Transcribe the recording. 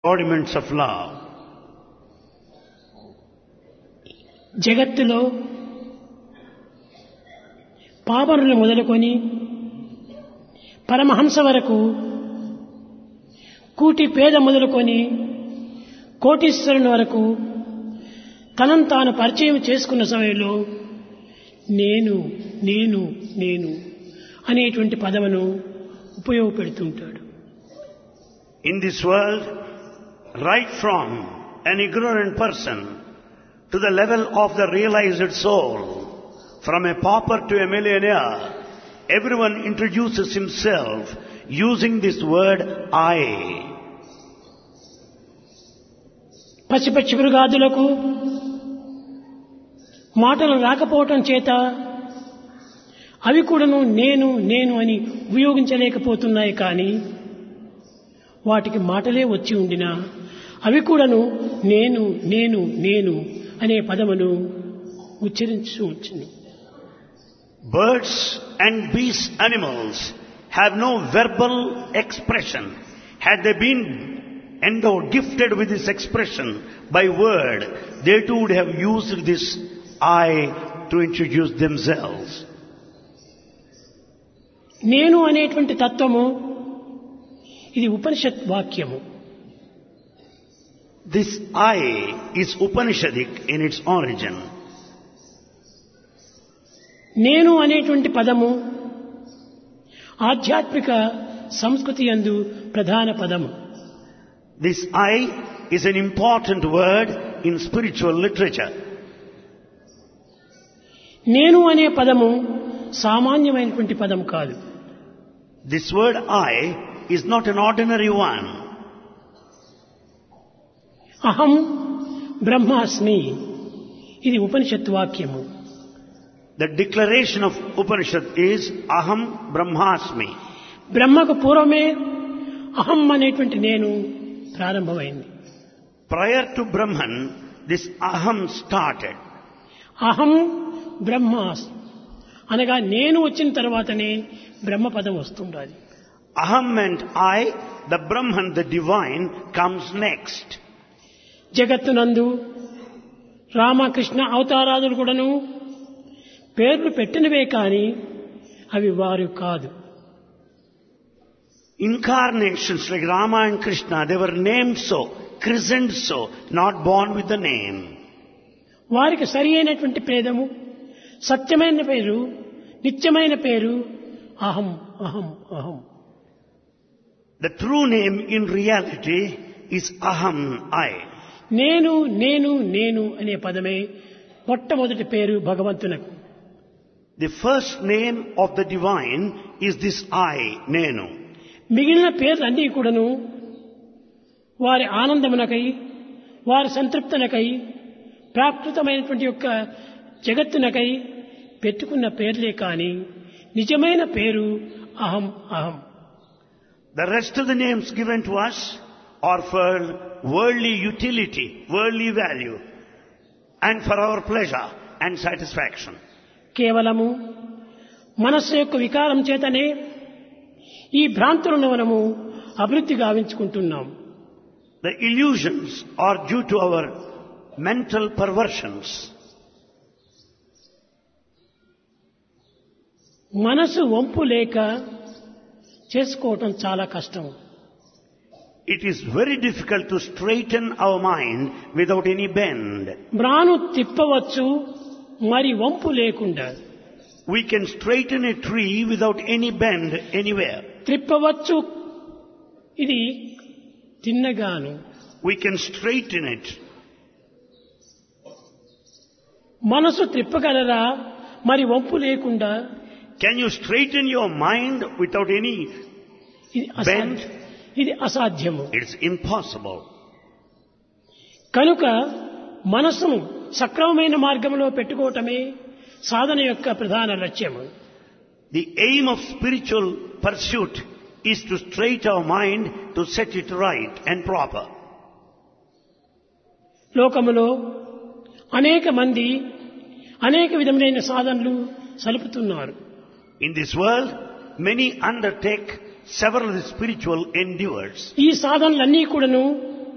embodiments of love. జగత్తులో పామరులు మొదలుకొని పరమహంస వరకు కూటి పేద మొదలుకొని కోటీశ్వరుని వరకు తనను తాను పరిచయం చేసుకున్న సమయంలో నేను నేను నేను అనేటువంటి పదమును ఉపయోగపెడుతుంటాడు. In this world, right from an ignorant person to the level of the realized soul, from a pauper to a millionaire, everyone introduces himself using this word I. పసిపచ్చి మృగాదులకు మాటలు రాకపోవటం చేత అవి కూడాను నేను నేను అని ఉపయోగించలేకపోతున్నాయి. కానీ వాటికి మాటలే వచ్చి ఉండినా అవి కూడాను నేను నేను నేను అనే పదమును ఉచ్చరించు వచ్చింది. Birds and beast animals have no verbal expression. Had they been endowed, gifted with this expression by word, they too would have used this I to introduce themselves. నేను అనేటువంటి తత్వము ఇది ఉపనిషత్ వాక్యము. This I is Upanishadic in its origin. నేను అనేటువంటి పదము ఆధ్యాత్మిక సంస్కృతి యందు ప్రధాన పదము. This I is an important word in spiritual literature. నేను అనే పదము సామాన్యమైనటువంటి పదం కాదు. This word I is not an ordinary one. అహం బ్రహ్మాస్మి ఇది ఉపనిషత్ వాక్యము. The declaration of Upanishad is Aham Brahmasmi. బ్రహ్మకు పూర్వమే అహం అనేటువంటి నేను ప్రారంభమైంది. Prior to Brahman, this Aham started. అహం బ్రహ్మాస్ అనగా నేను వచ్చిన తర్వాతనే బ్రహ్మపదం వస్తుండాలి. Aham meant I, the Brahman, the divine, comes next. జగత్తునందు Ramakrishna అవతారాదులు కూడాను పేర్లు పెట్టినవే కానీ అవి వారు కాదు. Incarnations like Rama and Krishna, they were named so, christened so, not born with the name. వారికి సరి అయినటువంటి పేదము సత్యమైన పేరు నిత్యమైన పేరు అహం అహం అహం. The true name in reality is Aham, I. నేను నేను నేను అనే పదమే మొట్టమొదటి పేరు భగవంతునకు. The first name of the divine is this I, Nenu. మిగిలిన పేర్లన్నీ కూడాను వారి ఆనందమునకై వారి సంతృప్తునకై ప్రాకృతమైనటువంటి యొక్క జగత్తునకై పెట్టుకున్న పేర్లే కాని నిజమైన పేరు అహం అహం. The rest of the names given to us are for worldly utility, worldly value, and for our pleasure and satisfaction. కేవలము మనస్సు యొక్క వికారం చేతనే ఈ భ్రాంతులను మనము అభివృద్ధి గావించుకుంటున్నాం. The illusions are due to our mental perversions. మనసు వంపు లేక చేసుకోవటం చాలా కష్టం. It is very difficult to straighten our mind without any bend. మ్రాను తిప్పవచ్చు మరి వంపు లేకుండా. We can straighten a tree without any bend anywhere. త్రిప్పవచ్చు ఇది తిన్నగాను. We can straighten it. మనసు త్రిప్పగలరా మరి వంపు లేకుండా? Can you straighten your mind without any bend? ఇది అసాధ్యము. It's impossible. కనుక మనసును సక్రమమైన మార్గంలో పెట్టుకోవటమే సాధన యొక్క ప్రధాన లక్ష్యము. The aim of spiritual pursuit is to straighten our mind, to set it right and proper. లోకములో అనేక మంది అనేక విధమైన సాధనలు సలుపుతున్నారు. In this world, many undertake several spiritual endeavors. ఈ సాధనలన్నీ కూడాను